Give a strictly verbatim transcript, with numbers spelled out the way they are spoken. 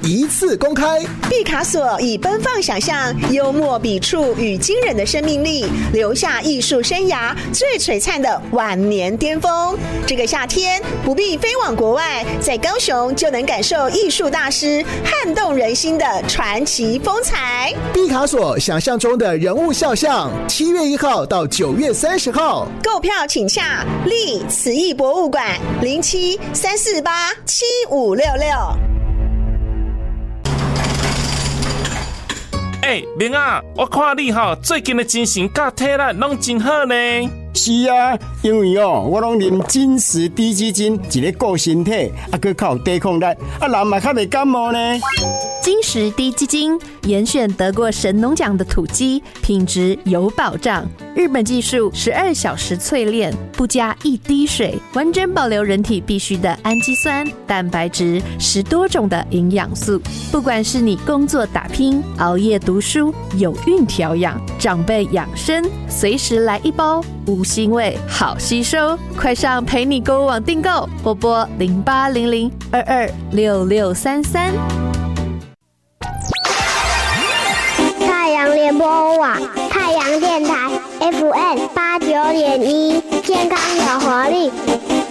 一次公开。 毕卡索以奔放想象、幽默笔触与惊人的生命力，留下艺术生涯最璀璨的晚年巅峰。这个夏天不必飞往国外，在高雄就能感受艺术大师撼动人心的传奇风采。 毕卡索想象中的人物肖像，七月一号到九月三十号， 购票请洽立慈艺博物馆零七三四八七五六六。 哎、欸，明啊，我看你吼最近的精神甲体力拢真好呢。 是啊，因为哦，我拢啉金石低基金，一个顾身体，啊，佮较有抵抗力，啊，人嘛较袂感冒呢。 金石低基金严选得过神农奖的土鸡，品质有保障。日本技术十二小时淬炼，不加一滴水，完整保留人体必需的氨基酸、蛋白质，十多种的营养素。不管是你工作打拼、熬夜读书、有孕调养、长辈养生，随时来一包，无腥味，好吸收。快上陪你购物网订购，或拨零八零零二二六六三三。 太阳联播网，太阳电台 F M 八九点一，健康有活力。